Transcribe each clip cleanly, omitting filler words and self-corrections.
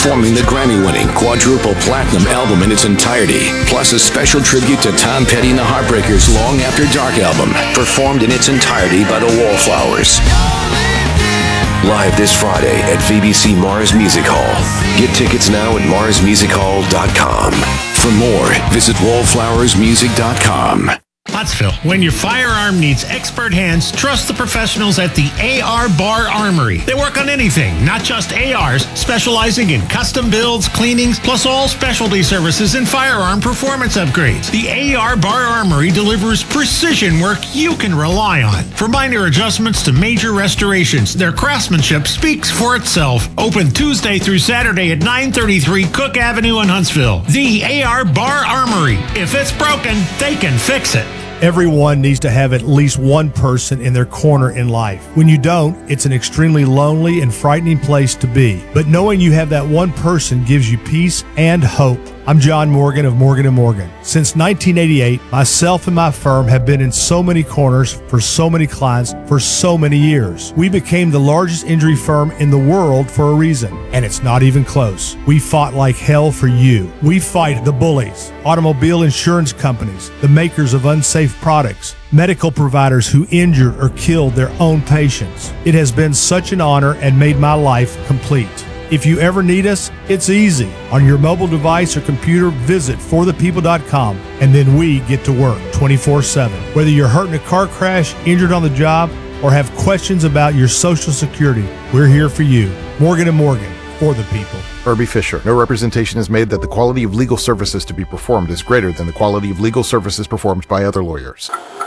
performing the Grammy-winning quadruple platinum album in its entirety, plus a special tribute to Tom Petty and the Heartbreakers' Long After Dark album, performed in its entirety by the Wallflowers. Live this Friday at VBC Mars Music Hall. Get tickets now at marsmusichall.com. For more, visit wallflowersmusic.com. Pottsville. When your firearm needs expert hands, trust the professionals at the AR Bar Armory. They work on anything, not just ARs, specializing in custom builds, cleanings, plus all specialty services and firearm performance upgrades. The AR Bar Armory delivers precision work you can rely on. From minor adjustments to major restorations, their craftsmanship speaks for itself. Open Tuesday through Saturday at 933 Cook Avenue in Huntsville. The AR Bar Armory. If it's broken, they can fix it. Everyone needs to have at least one person in their corner in life. When you don't, it's an extremely lonely and frightening place to be. But knowing you have that one person gives you peace and hope. I'm John Morgan of Morgan & Morgan. Since 1988, myself and my firm have been in so many corners for so many clients for so many years. We became the largest injury firm in the world for a reason, and it's not even close. We fought like hell for you. We fight the bullies, automobile insurance companies, the makers of unsafe products, medical providers who injured or killed their own patients. It has been such an honor and made my life complete. If you ever need us, it's easy. On your mobile device or computer, visit forthepeople.com, and then we get to work 24/7. Whether you're hurt in a car crash, injured on the job, or have questions about your Social Security, we're here for you. Morgan & Morgan, for the people. Herbie Fisher. No representation is made that the quality of legal services to be performed is greater than the quality of legal services performed by other lawyers.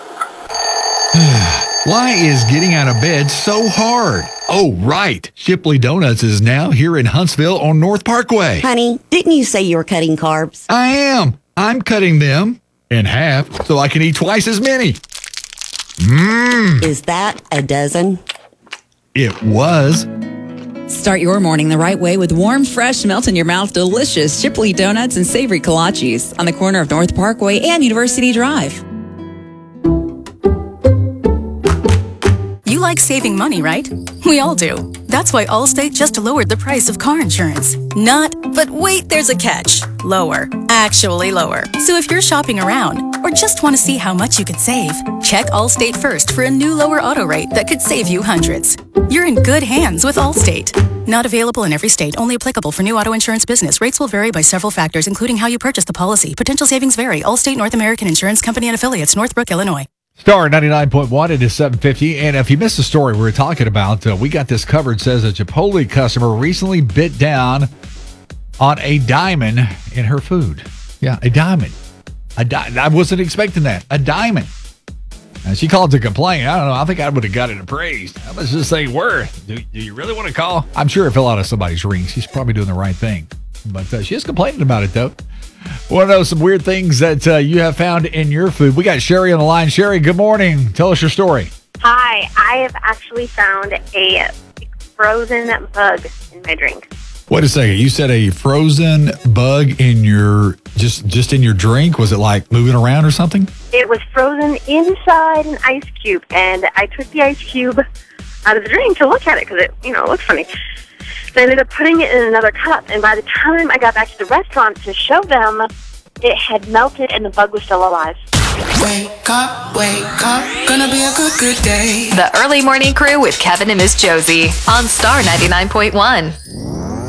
Why is getting out of bed so hard? Oh, right. Shipley Donuts is now here in Huntsville on North Parkway. Honey, didn't you say you were cutting carbs? I am. I'm cutting them in half so I can eat twice as many. Is that a dozen? It was. Start your morning the right way with warm, fresh, melt-in-your-mouth, delicious Shipley Donuts and savory kolaches on the corner of North Parkway and University Drive. You like saving money, right? We all do. That's why Allstate just lowered the price of car insurance. But wait, there's a catch. Lower. Actually lower. So if you're shopping around or just want to see how much you could save, check Allstate first for a new lower auto rate that could save you hundreds. You're in good hands with Allstate. Not available in every state. Only applicable for new auto insurance business. Rates will vary by several factors, including how you purchase the policy. Potential savings vary. Allstate North American Insurance Company and Affiliates, Northbrook, Illinois. Star 99.1, it is 7:50. And if you missed the story we were talking about, we got this covered. Says a Chipotle customer recently bit down on a diamond in her food. Yeah, a diamond. I wasn't expecting that. A diamond. And she called to complain. I don't know. I think I would have got it appraised. How much does this thing worth? Do you really want to call? I'm sure it fell out of somebody's ring. She's probably doing the right thing. But she is complaining about it, though. Want to know some weird things that you have found in your food? We got Sherry on the line. Sherry, good morning. Tell us your story. Hi. I have actually found a frozen bug in my drink. Wait a second. You said a frozen bug in your just in your drink? Was it like moving around or something? It was frozen inside an ice cube, and I took the ice cube out of the drink to look at it because it, looked funny. So I ended up putting it in another cup, and by the time I got back to the restaurant to show them, it had melted and the bug was still alive. Wake up, gonna be a good day. The Early Morning Crew with Kevin and Miss Josie on Star 99.1.